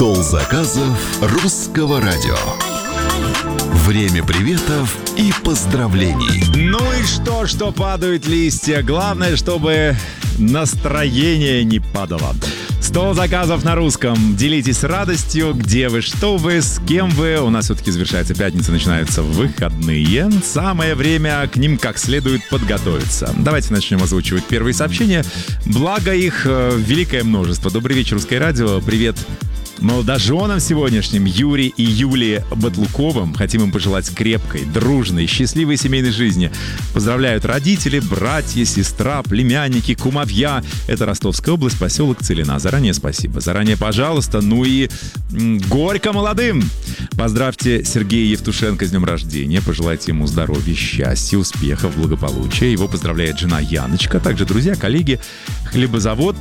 Стол заказов Русского радио. Время приветов и поздравлений. Ну и что падают листья? Главное, чтобы настроение не падало. Стол заказов на русском. Делитесь радостью, где вы, что вы, с кем вы. У нас все-таки завершается пятница, начинаются выходные. Самое время к ним как следует подготовиться. Давайте начнем озвучивать первые сообщения. Благо их великое множество. Добрый вечер, Русское радио. Привет молодоженам сегодняшним, Юрий и Юлии Батлуковым. Хотим им пожелать крепкой, дружной, счастливой семейной жизни. Поздравляют родители, братья, сестра, племянники, кумовья. Это Ростовская область, поселок Целина. Заранее спасибо. Заранее, пожалуйста. Ну и горько молодым. Поздравьте Сергея Евтушенко с днем рождения. Пожелайте ему здоровья, счастья, успехов, благополучия. Его поздравляет жена Яночка. Также друзья, коллеги. Хлебозавод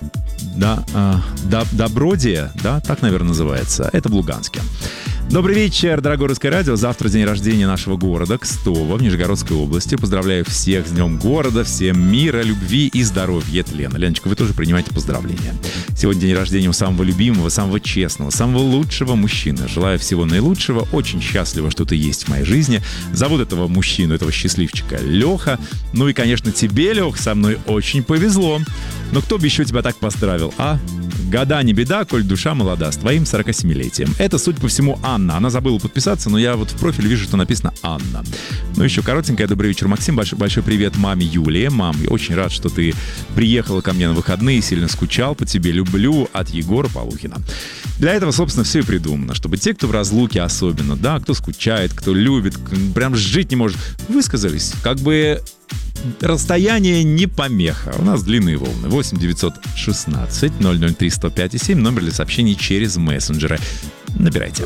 Добродия, да, так, наверное, называется. Это в Луганске. Добрый вечер, дорогое Русское радио. Завтра день рождения нашего города, Кстово, в Нижегородской области. Поздравляю всех с днем города, всем мира, любви и здоровья. Это Лена. Леночка, вы тоже принимаете поздравления. Сегодня день рождения у самого любимого, самого честного, самого лучшего мужчины. Желаю всего наилучшего. Очень счастлива, что ты есть в моей жизни. Зовут этого мужчину, этого счастливчика, Леха. Ну и, конечно, тебе, Лех, со мной очень повезло. Но кто бы еще тебя так поздравил, а? Года не беда, коль душа молода, с твоим 47-летием. Это, судя по всему, Анна. Она забыла подписаться, но я вот в профиле вижу, что написано Анна. Ну, еще коротенькое. Добрый вечер, Максим. Большой привет маме Юлии. Мам, я очень рад, что ты приехала ко мне на выходные. Сильно скучал по тебе. Люблю. От Егора Полухина. Для этого, собственно, все и придумано. Чтобы те, кто в разлуке особенно, да, кто скучает, кто любит, прям жить не может, высказались. Как бы расстояние не помеха. У нас длинные волны. 8 916 003 105 7. Номер для сообщений через мессенджеры. Набирайте.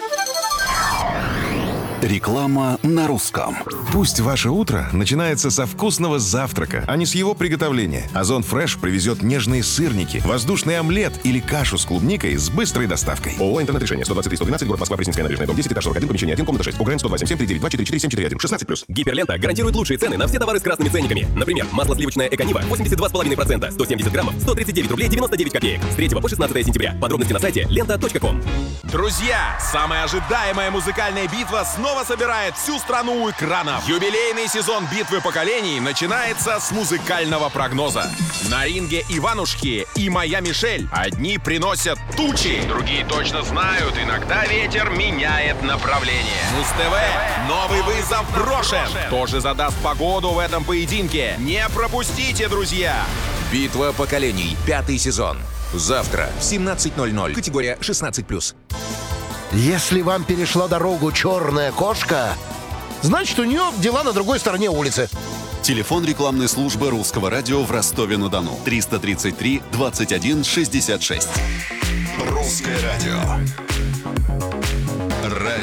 Реклама на русском. Пусть ваше утро начинается со вкусного завтрака, а не с его приготовления. Озон Фреш привезет нежные сырники, воздушный омлет или кашу с клубникой с быстрой доставкой. ООО «Интернет-решение», 123-112, город Москва, Пресненская набережная, дом 10, этаж 41, помещение 1, комната 6. УГРН 102-77-392-44-7441, 16+. Гиперлента гарантирует лучшие цены на все товары с красными ценниками. Например, масло сливочное Эконива 82,5%, 170 граммов, 139 рублей 99 копеек. С 3 по 16 сентября. Подробности на сайте лента.ком. Друзья, самая ожидаемая музыкальная битва снова собирает всю страну у экранов. Юбилейный сезон битвы поколений начинается с музыкального прогноза. На ринге Иванушки и моя Мишель. Одни приносят тучи, другие точно знают, иногда ветер меняет направление. Муз-ТВ, новый вызов брошен. Кто же задаст погоду в этом поединке? Не пропустите, друзья! Битва поколений. 5-й сезон. Завтра в 17:00. Категория 16+. Если вам перешла дорогу черная кошка, значит, у нее дела на другой стороне улицы. Телефон рекламной службы Русского радио в Ростове-на-Дону. 333 21 66. Русское радио.